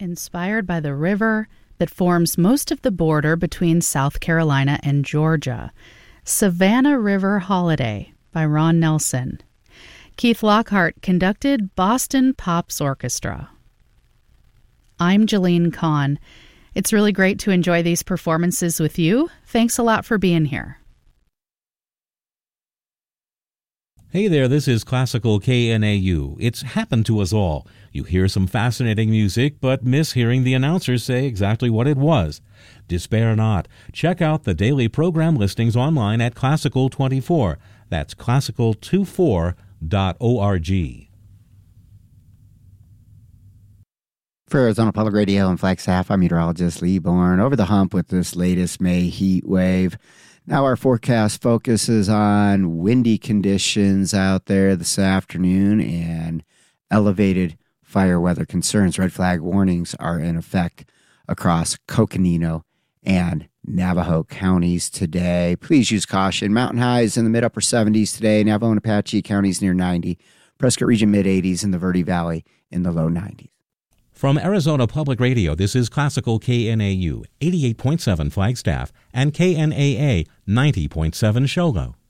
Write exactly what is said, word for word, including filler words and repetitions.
inspired by the river that forms most of the border between South Carolina and Georgia. Savannah River Holiday by Ron Nelson. Keith Lockhart conducted Boston Pops Orchestra. I'm Jeline Kahn. It's really great to enjoy these performances with you. Thanks a lot for being here. Hey there, this is Classical K N A U. It's happened to us all. You hear some fascinating music, but miss hearing the announcers say exactly what it was. Despair not. Check out the daily program listings online at Classical twenty-four. That's classical twenty-four dot org. For Arizona Public Radio and Flagstaff, I'm meteorologist Lee Bourne. Over the hump with this latest May heat wave. Now our forecast focuses on windy conditions out there this afternoon and elevated fire weather concerns. Red flag warnings are in effect across Coconino and Navajo counties today. Please use caution. Mountain highs in the mid-upper seventies today. Navajo and Apache counties near ninety. Prescott region mid-eighties and the Verde Valley in the low nineties. From Arizona Public Radio, this is Classical K N A U, eighty-eight point seven Flagstaff, and K N A A, ninety point seven Shogo.